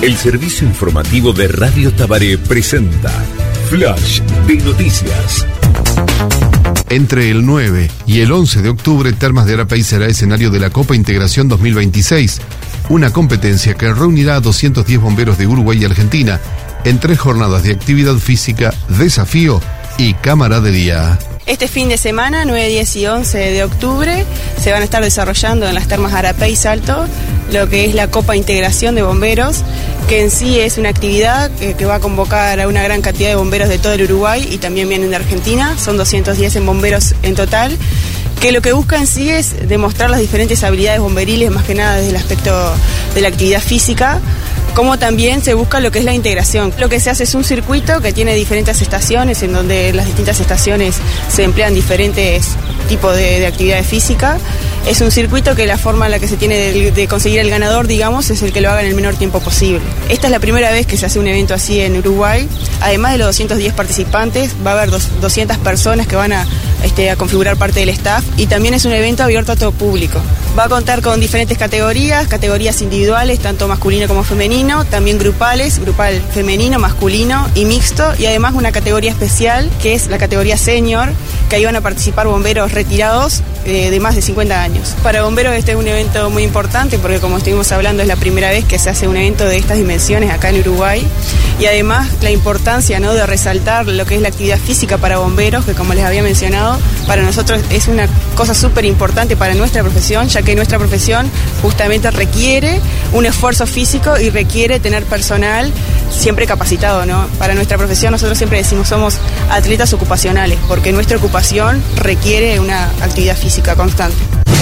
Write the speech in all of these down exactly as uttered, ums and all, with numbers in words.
El servicio informativo de Radio Tabaré presenta Flash de Noticias. Entre el nueve y el once de octubre, Termas de Arapey será escenario de la Copa Integración dos mil veintiséis, una competencia que reunirá a doscientos diez bomberos de Uruguay y Argentina en tres jornadas de actividad física, desafío y camaradería. Este fin de semana, nueve, diez y once de octubre, se van a estar desarrollando en las Termas Arapey y Salto lo que es la Copa Integración de Bomberos, que en sí es una actividad que, que va a convocar a una gran cantidad de bomberos de todo el Uruguay y también vienen de Argentina, son doscientos diez en bomberos en total, que lo que busca en sí es demostrar las diferentes habilidades bomberiles, más que nada desde el aspecto de la actividad física, como también se busca lo que es la integración. Lo que se hace es un circuito que tiene diferentes estaciones, en donde las distintas estaciones se emplean diferentes tipos de, de actividad física. Es un circuito que la forma en la que se tiene de, de conseguir el ganador, digamos, es el que lo haga en el menor tiempo posible. Esta es la primera vez que se hace un evento así en Uruguay. Además de los doscientos diez participantes, va a haber dos, doscientas personas que van a, este, a configurar parte del staff, y también es un evento abierto a todo público. Va a contar con diferentes categorías, categorías individuales, tanto masculino como femenino, también grupales, grupal femenino, masculino y mixto, y además una categoría especial que es la categoría senior, que ahí van a participar bomberos retirados eh, de más de cincuenta años. Para bomberos este es un evento muy importante porque, como estuvimos hablando, es la primera vez que se hace un evento de estas dimensiones acá en Uruguay, y además la importancia, ¿no?, de resaltar lo que es la actividad física para bomberos, que como les había mencionado, para nosotros es una cosa súper importante para nuestra profesión, ya que nuestra profesión justamente requiere un esfuerzo físico y requiere tener personal siempre capacitado, ¿no? Para nuestra profesión nosotros siempre decimos somos atletas ocupacionales, porque nuestra ocupación requiere una actividad física constante.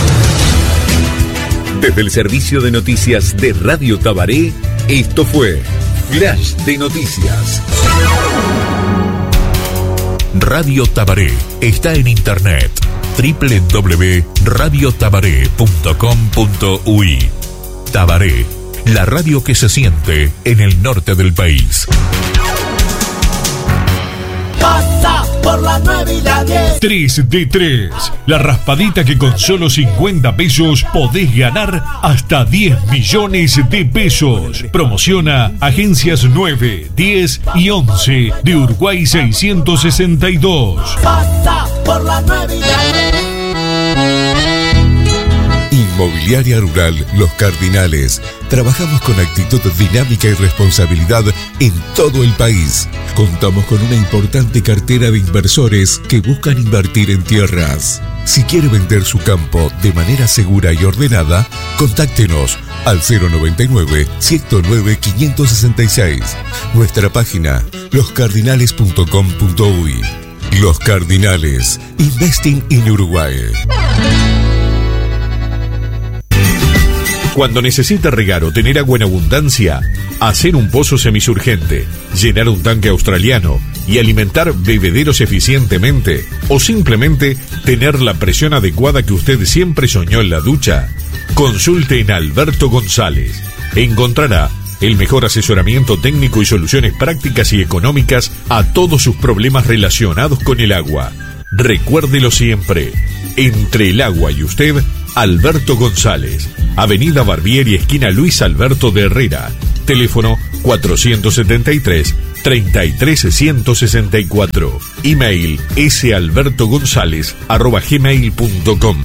Desde el servicio de noticias de Radio Tabaré, esto fue Flash de Noticias. Radio Tabaré está en internet doble u doble u doble u punto radio tabaré punto com punto u i. Tabaré, la radio que se siente en el norte del país. Pasa por la nueve y la diez. tres de tres, la raspadita que con solo cincuenta pesos podés ganar hasta diez millones de pesos. Promociona Agencias nueve, diez y once de Uruguay seiscientos sesenta y dos. Pasa por la nueve y la diez. Inmobiliaria Rural Los Cardinales. Trabajamos con actitud dinámica y responsabilidad en todo el país. Contamos con una importante cartera de inversores que buscan invertir en tierras. Si quiere vender su campo de manera segura y ordenada, contáctenos al cero noventa y nueve, ciento nueve, quinientos sesenta y seis. Nuestra página los cardinales punto com punto u i. Los Cardinales. Investing in Uruguay. Cuando necesita regar o tener agua en abundancia, hacer un pozo semisurgente, llenar un tanque australiano y alimentar bebederos eficientemente, o simplemente tener la presión adecuada que usted siempre soñó en la ducha, consulte en Alberto González. Encontrará el mejor asesoramiento técnico y soluciones prácticas y económicas a todos sus problemas relacionados con el agua. Recuérdelo siempre, entre el agua y usted, Alberto González, Avenida Barbieri, esquina Luis Alberto de Herrera, teléfono cuatrocientos setenta y tres, treinta y tres, ciento sesenta y cuatro, email salbertogonzalez arroba gmail punto com.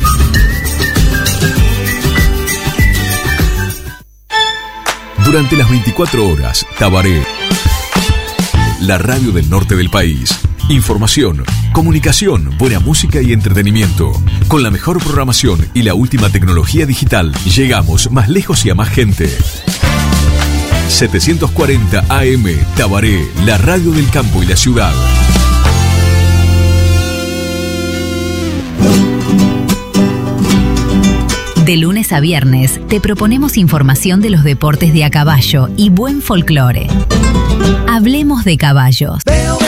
Durante las veinticuatro horas, Tabaré, la radio del norte del país. Información, comunicación, buena música y entretenimiento. Con la mejor programación y la última tecnología digital, llegamos más lejos y a más gente. setecientos cuarenta A M, Tabaré, la radio del campo y la ciudad. De lunes a viernes te proponemos información de los deportes de a caballo y buen folclore. Hablemos de caballos.